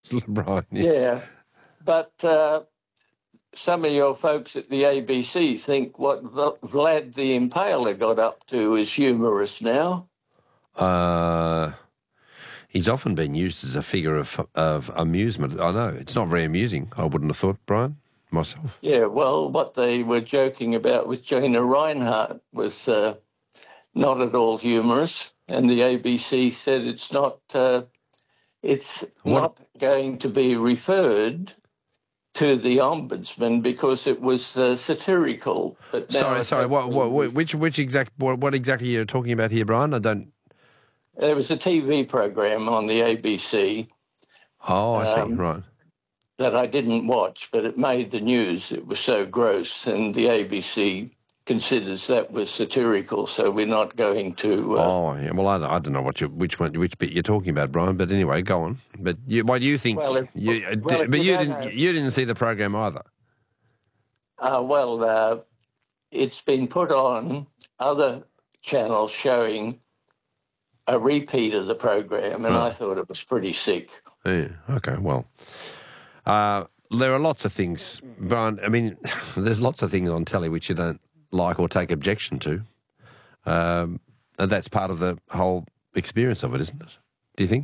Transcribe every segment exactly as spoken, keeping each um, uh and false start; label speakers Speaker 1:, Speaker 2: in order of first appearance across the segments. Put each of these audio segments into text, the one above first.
Speaker 1: Brian. Yeah,
Speaker 2: yeah. But uh, some of your folks at the A B C think what V- Vlad the Impaler got up to is humorous now.
Speaker 1: Uh, he's often been used as a figure of of amusement. I know it's not very amusing. I wouldn't have thought, Brian, myself.
Speaker 2: Yeah, well, what they were joking about with Gina Reinhardt was uh, not at all humorous, and the A B C said it's not. Uh, it's
Speaker 1: What?
Speaker 2: not going to be referred to the ombudsman because it was uh, satirical. But now
Speaker 1: Sorry,
Speaker 2: it's
Speaker 1: sorry. What,
Speaker 2: actually-
Speaker 1: what, which, which exact, what, what exactly are you talking about here, Brian? I don't.
Speaker 2: There was a T V program on the A B C
Speaker 1: Oh, I see.
Speaker 2: Um,
Speaker 1: Right.
Speaker 2: that I didn't watch, but it made the news. It was so gross, and the A B C considers that was satirical, so we're not going to... Uh,
Speaker 1: Oh, yeah. Well, I, I don't know what you, which one, which bit you're talking about, Brian. But anyway, go on. But you, what do you think?
Speaker 2: Well, if-
Speaker 1: you, uh,
Speaker 2: well,
Speaker 1: d-
Speaker 2: if
Speaker 1: but
Speaker 2: you
Speaker 1: you
Speaker 2: don't
Speaker 1: didn't.
Speaker 2: know-
Speaker 1: You didn't see the program either.
Speaker 2: uh, well, uh, it's been put on other channels showing a repeat of the program, and
Speaker 1: Right.
Speaker 2: I thought it was pretty sick.
Speaker 1: Yeah. Okay. Well, uh, there are lots of things, Brian. I mean, there's lots of things on telly which you don't like or take objection to, um, and that's part of the whole experience of it, isn't it? Do you think?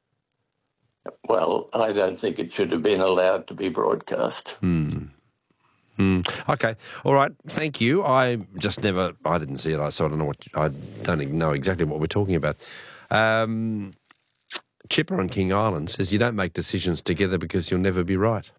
Speaker 2: Well, I don't think it should have been allowed to be broadcast.
Speaker 1: Mm. Okay. All right. Thank you. I just never, I didn't see it, so I don't know what, I don't even know exactly what we're talking about. Um, Chipper on King Island says you don't make decisions together because you'll never be right.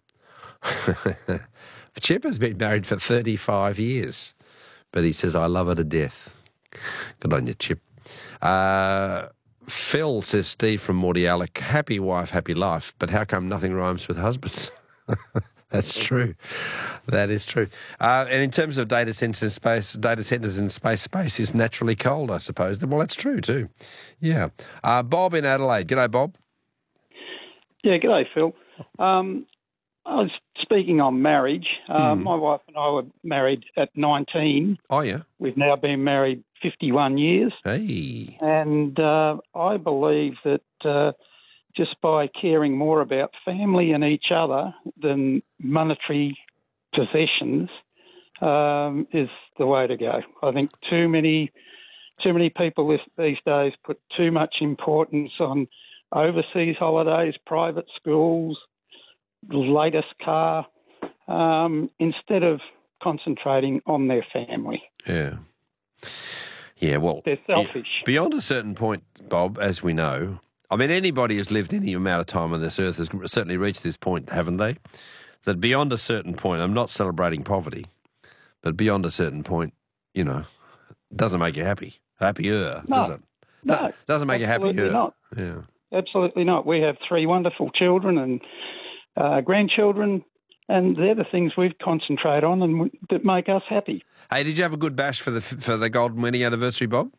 Speaker 1: Chipper's been married for thirty-five years, but he says, I love her to death. Good on you, Chip. Uh, Phil says, Steve from Morty Alec, happy wife, happy life, but how come nothing rhymes with husband? That's true. That is true. Uh, and in terms of data centers in space, data centers in space, space is naturally cold, I suppose. Well, that's true too. Yeah. Uh, Bob in Adelaide. G'day, Bob.
Speaker 3: Yeah, g'day, Phil. Um, I was speaking on marriage. Uh,
Speaker 1: Hmm.
Speaker 3: My wife and I were married at nineteen.
Speaker 1: Oh, yeah.
Speaker 3: We've now been married fifty-one years.
Speaker 1: Hey.
Speaker 3: And uh, I believe that uh, just by caring more about family and each other than monetary possessions um, is the way to go. I think too many too many people this, these days put too much importance on overseas holidays, private schools, the latest car, um, instead of concentrating on their family.
Speaker 1: Yeah. Yeah, well...
Speaker 3: They're selfish.
Speaker 1: yeah, beyond a certain point, Bob, as we know, I mean, anybody who's lived any amount of time on this earth has certainly reached this point, haven't they? That beyond a certain point, I'm not celebrating poverty, but beyond a certain point, you know, it doesn't make you happy. Happier,
Speaker 3: No,
Speaker 1: does it?
Speaker 3: no,
Speaker 1: Do- doesn't make you
Speaker 3: absolutely
Speaker 1: happier.
Speaker 3: not.
Speaker 1: Yeah.
Speaker 3: Absolutely not. We have three wonderful children and uh, grandchildren, and they're the things we concentrate on and we, that make us happy.
Speaker 1: Hey, did you have a good bash for the for the golden wedding anniversary, Bob?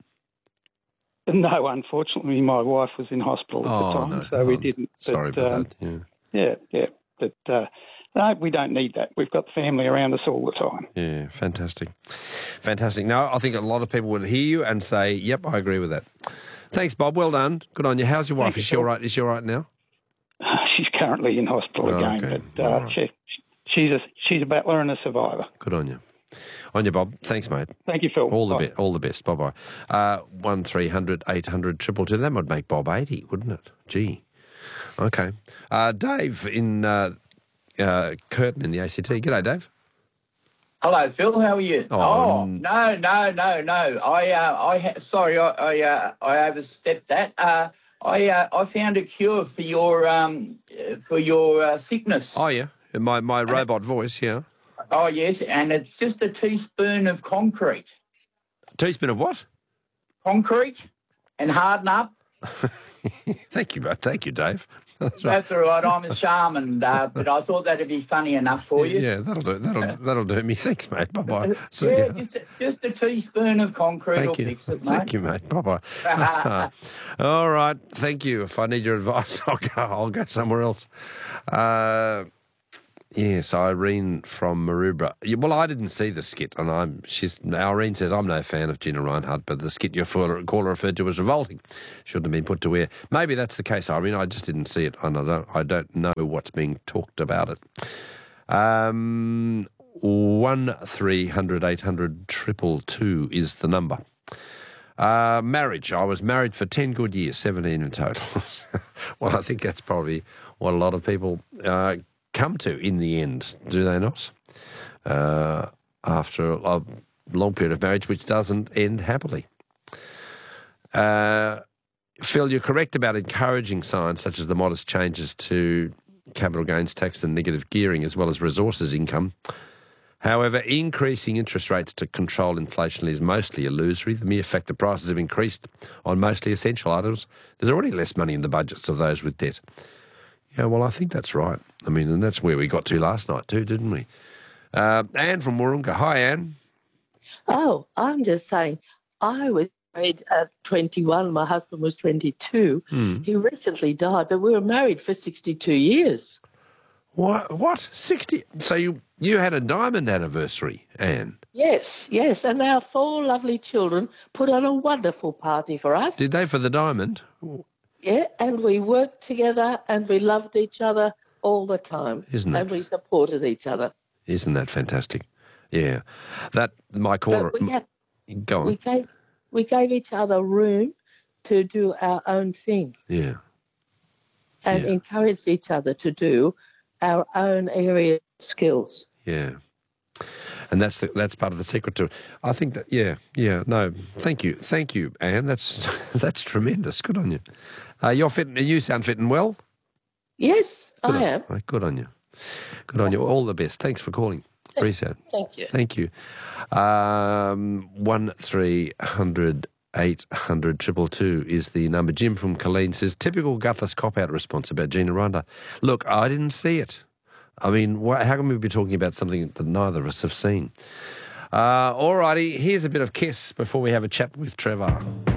Speaker 3: No, unfortunately, my wife was in hospital at
Speaker 1: Oh,
Speaker 3: the time,
Speaker 1: no.
Speaker 3: so we
Speaker 1: Oh,
Speaker 3: didn't.
Speaker 1: Sorry
Speaker 3: but,
Speaker 1: about
Speaker 3: um,
Speaker 1: that. Yeah.
Speaker 3: Yeah, yeah. But uh, no, we don't need that. We've got family around us all the time.
Speaker 1: Yeah, fantastic. Fantastic. No, I think a lot of people would hear you and say, yep, I agree with that. Thanks, Bob. Well done. Good on you. How's your wife?
Speaker 3: Thank you,
Speaker 1: Is she all
Speaker 3: Phil.
Speaker 1: right? Is she all right now?
Speaker 3: She's currently in hospital
Speaker 1: Oh,
Speaker 3: again,
Speaker 1: okay.
Speaker 3: but uh,
Speaker 1: All right.
Speaker 3: she, she's a she's a battler and a survivor.
Speaker 1: Good on you. On you, Bob. Thanks, mate.
Speaker 3: Thank you, Phil.
Speaker 1: All the
Speaker 3: Bye.
Speaker 1: best. All the best. Bye bye. Uh, one three hundred eight hundred triple two. That would make Bob eighty, wouldn't it? Gee. Okay. Uh, Dave in uh, uh, Curtin in the A C T. G'day, Dave.
Speaker 4: Hello, Phil. How are you?
Speaker 1: Oh,
Speaker 4: Oh,
Speaker 1: n-
Speaker 4: no, no, no, no. I, uh, I, ha- sorry, I, I, uh, I overstepped that. Uh, I, uh, I found a cure for your, um, uh, for your uh, sickness.
Speaker 1: Oh, yeah. My my robot voice, yeah.
Speaker 4: Oh, yes, and it's just a teaspoon of concrete.
Speaker 1: Teaspoon of what?
Speaker 4: Concrete, and harden up.
Speaker 1: Thank you, mate. Thank you, Dave. That's right.
Speaker 4: That's all right. I'm a shaman, uh, but I thought that'd be funny enough for you.
Speaker 1: Yeah, that'll do. That'll that'll do me. Thanks, mate. Bye bye. See
Speaker 4: yeah,
Speaker 1: ya.
Speaker 4: just a, just a teaspoon of concrete will
Speaker 1: Thank you.
Speaker 4: fix it, mate.
Speaker 1: Thank you, mate. Bye bye. All right. Thank you. If I need your advice, I'll go. I'll go somewhere else. Uh, Yes, Irene from Maroubra. Yeah, well, I didn't see the skit, and I'm. She's Irene says I'm no fan of Gina Reinhardt, but the skit your caller referred to was revolting. Shouldn't have been put to air. Maybe that's the case, Irene. I just didn't see it, and I don't. I don't know what's being talked about it. Um, one three hundred eight hundred triple two is the number. Uh, marriage. I was married for ten good years, seventeen in total. Well, I think that's probably what a lot of people uh, come to in the end, do they not? Uh, after a long period of marriage, which doesn't end happily. Uh, Phil, you're correct about encouraging signs such as the modest changes to capital gains tax and negative gearing, as well as resources income. However, increasing interest rates to control inflation is mostly illusory. The mere fact that prices have increased on mostly essential items, there's already less money in the budgets of those with debt. Yeah, well, I think that's right. I mean, and that's where we got to last night too, didn't we? Uh, Anne from Warringah. Hi, Anne.
Speaker 5: Oh, I'm just saying, I was married at twenty-one. My husband was twenty-two.
Speaker 1: Hmm.
Speaker 5: He recently died, but we were married for sixty-two years.
Speaker 1: What? What? sixty? So you, you had a diamond anniversary, Anne?
Speaker 5: Yes, yes. And our four lovely children put on a wonderful party for us.
Speaker 1: Did they for the diamond?
Speaker 5: Yeah, and we worked together and we loved each other all the time.
Speaker 1: Isn't that?
Speaker 5: And we supported each other.
Speaker 1: Isn't that fantastic? Yeah. That, my caller...
Speaker 5: But we had,
Speaker 1: Go on.
Speaker 5: We gave, we gave each other room to do our own thing.
Speaker 1: Yeah.
Speaker 5: And
Speaker 1: Yeah.
Speaker 5: encouraged each other to do our own area of skills.
Speaker 1: Yeah. And that's the, that's part of the secret to it. I think that, yeah, yeah, no, thank you. Thank you, Anne. That's that's tremendous. Good on you. Uh, you're fit, you sound fit and well.
Speaker 5: Yes,
Speaker 1: Good
Speaker 5: I
Speaker 1: on,
Speaker 5: am.
Speaker 1: right, Good on you. Good on you. All the best. Thanks for calling. Appreciate it.
Speaker 5: Thank you.
Speaker 1: Thank you. Um, one three hundred eight hundred triple two is the number. Jim from Colleen says, typical gutless cop-out response about Gina Reinhardt. Look, I didn't see it. I mean, wh- how can we be talking about something that neither of us have seen? Uh, all righty, here's a bit of Kiss before we have a chat with Trevor.